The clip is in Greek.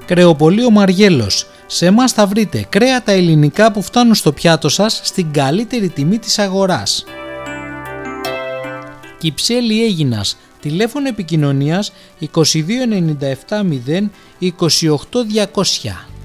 Κρεοπωλείο Μαριέλος. Σε εμάς θα βρείτε κρέατα ελληνικά που φτάνουν στο πιάτο σας στην καλύτερη τιμή της αγοράς. Κυψέλη Αίγινας. Τηλέφωνο επικοινωνίας 22 97 0 28 200.